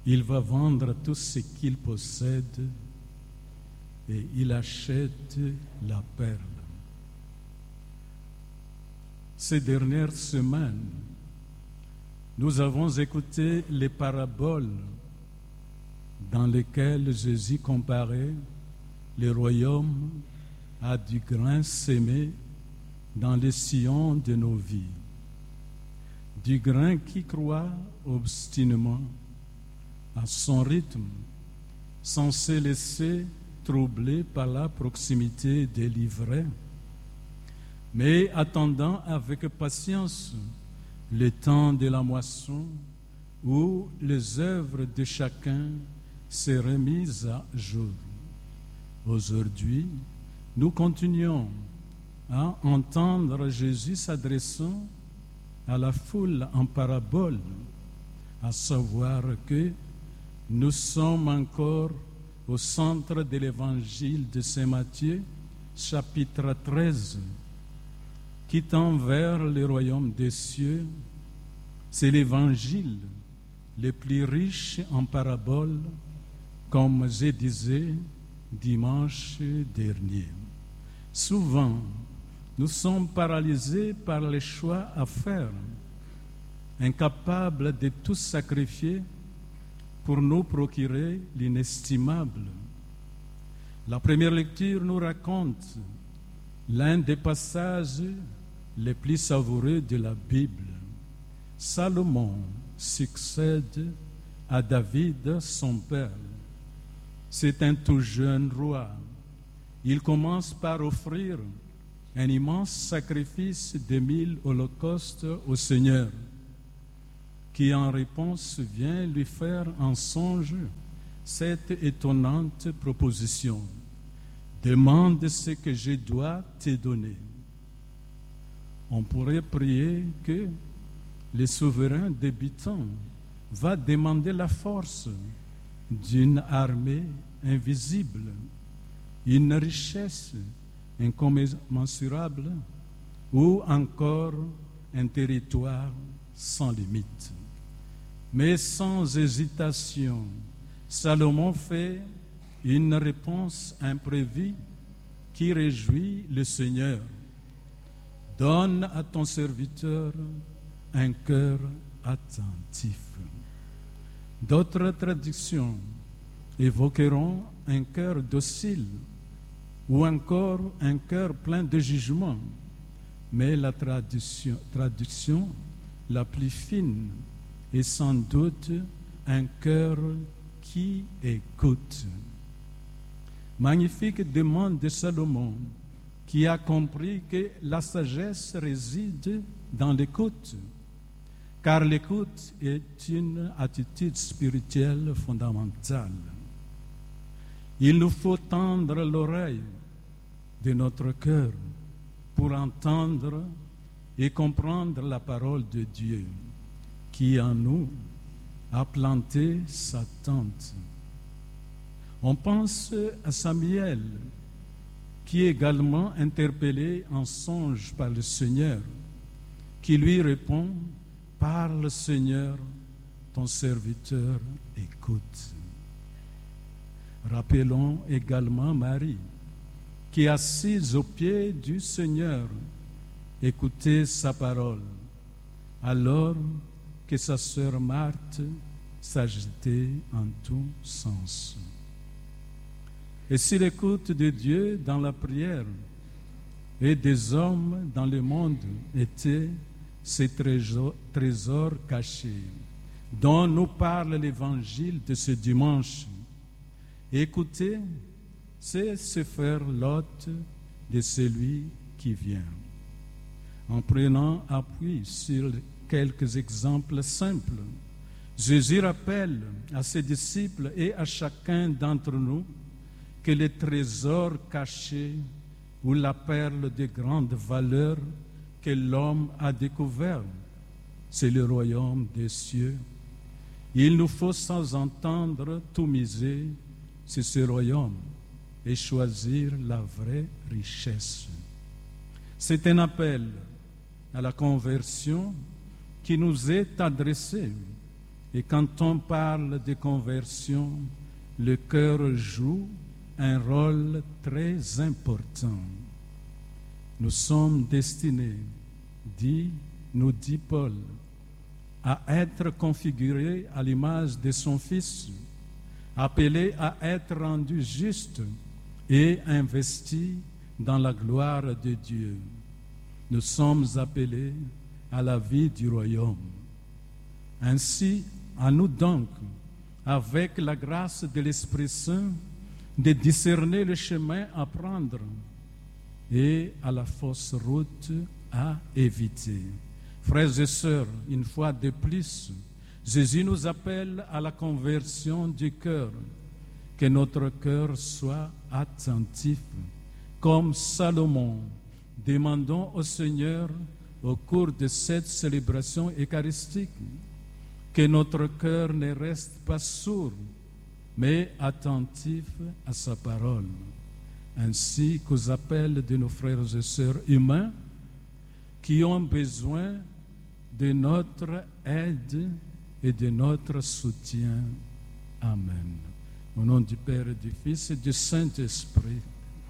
il va vendre tout ce qu'il possède et il achète la perle. Ces dernières semaines, nous avons écouté les paraboles dans lesquelles Jésus comparait le royaume à du grain semé dans les sillons de nos vies. Du grain qui croît obstinément à son rythme, sans se laisser troubler par la proximité des livrets, mais attendant avec patience le temps de la moisson où les œuvres de chacun seraient mises à jour. Aujourd'hui, nous continuons à entendre Jésus s'adressant à la foule en parabole, à savoir que nous sommes encore au centre de l'évangile de Saint Matthieu, chapitre 13, qui tend vers le royaume des cieux. C'est l'évangile le plus riche en paraboles, comme je disais dimanche dernier. Souvent, nous sommes paralysés par les choix à faire, incapables de tout sacrifier pour nous procurer l'inestimable. La première lecture nous raconte l'un des passages les plus savoureux de la Bible. Salomon succède à David, son père. C'est un tout jeune roi. Il commence par offrir un immense sacrifice de 1000 holocaustes au Seigneur, qui en réponse vient lui faire en songe cette étonnante proposition. Demande ce que je dois te donner. On pourrait prier que le souverain débutant va demander la force d'une armée invisible, une richesse incommensurable ou encore un territoire sans limite. Mais sans hésitation, Salomon fait une réponse imprévue qui réjouit le Seigneur. Donne à ton serviteur un cœur attentif. D'autres traductions évoqueront un cœur docile ou encore un cœur plein de jugement, mais la traduction la plus fine est sans doute un cœur qui écoute. Magnifique demande de Salomon, qui a compris que la sagesse réside dans l'écoute, car l'écoute est une attitude spirituelle fondamentale. Il nous faut tendre l'oreille de notre cœur pour entendre et comprendre la parole de Dieu qui en nous a planté sa tente. On pense à Samuel, qui est également interpellé en songe par le Seigneur, qui lui répond: Parle, Seigneur, ton serviteur écoute. Rappelons également Marie, qui, assise aux pieds du Seigneur, écoutait sa parole, alors que sa sœur Marthe s'agitait en tous sens. Et si l'écoute de Dieu dans la prière et des hommes dans le monde était ces trésors cachés dont nous parle l'évangile de ce dimanche, écouter, c'est se faire l'hôte de celui qui vient. En prenant appui sur quelques exemples simples, Jésus rappelle à ses disciples et à chacun d'entre nous que le trésor caché ou la perle de grande valeur que l'homme a découvert, c'est le royaume des cieux. Il nous faut sans entendre tout miser sur ce royaume et choisir la vraie richesse. C'est un appel à la conversion qui nous est adressé Et quand on parle de conversion, le cœur joue un rôle très important. Nous sommes destinés, nous dit Paul, à être configurés à l'image de son Fils, appelés à être rendus justes et investis dans la gloire de Dieu. Nous sommes appelés à la vie du royaume. Ainsi, à nous donc, avec la grâce de l'Esprit Saint, de discerner le chemin à prendre et à la fausse route à éviter. Frères et sœurs, une fois de plus, Jésus nous appelle à la conversion du cœur, que notre cœur soit attentif. Comme Salomon, demandons au Seigneur au cours de cette célébration eucharistique que notre cœur ne reste pas sourd, mais attentif à sa parole, ainsi qu'aux appels de nos frères et sœurs humains qui ont besoin de notre aide et de notre soutien. Amen. Au nom du Père et du Fils et du Saint-Esprit,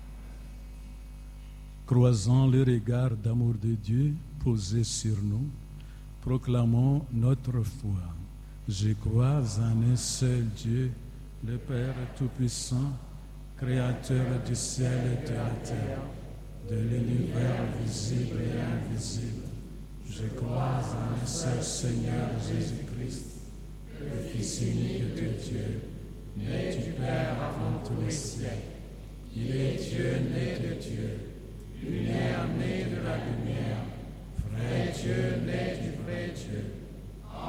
croisant le regard d'amour de Dieu posé sur nous, proclamons notre foi. Je crois en un seul Dieu, le Père Tout-Puissant, Créateur du ciel et de la terre, de l'univers visible et invisible. Je crois en un seul Seigneur Jésus-Christ, le Fils unique de Dieu, né du Père avant tous les siècles. Il est Dieu né de Dieu, lumière née de la lumière,